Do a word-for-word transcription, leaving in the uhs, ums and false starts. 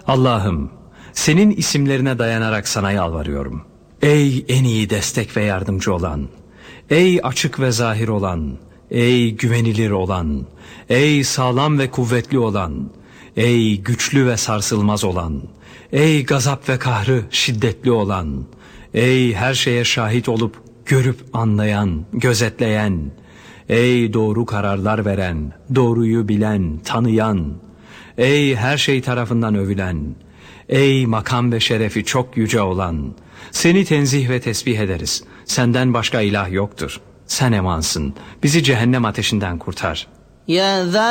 Allah'ım, senin isimlerine dayanarak sana yalvarıyorum. Ey en iyi destek ve yardımcı olan, ey açık ve zahir olan, ey güvenilir olan, ey sağlam ve kuvvetli olan, ey güçlü ve sarsılmaz olan, ey gazap ve kahrı şiddetli olan, ey her şeye şahit olup görüp anlayan, gözetleyen, ey doğru kararlar veren, doğruyu bilen, tanıyan, ey her şey tarafından övülen, ey makam ve şerefi çok yüce olan, seni tenzih ve tesbih ederiz. Senden başka ilah yoktur. Sen emansın. Bizi cehennem ateşinden kurtar. Ya